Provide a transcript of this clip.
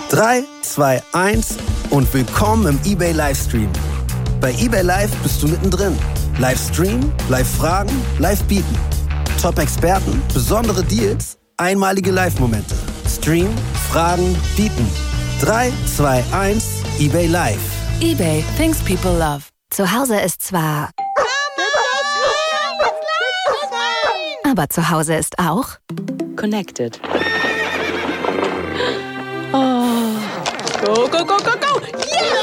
3, 2, 1 und willkommen im eBay Livestream. Bei eBay Live bist du mittendrin. Livestream, Live-Fragen, Live-Bieten. Top-Experten, besondere Deals, einmalige Live-Momente. Stream, Fragen, Bieten. 3, 2, 1, eBay Live. eBay, things people love. Zu Hause ist zwar... Aber zu Hause ist auch... Connected. Oh. Go, go, go, go, go! Yeah!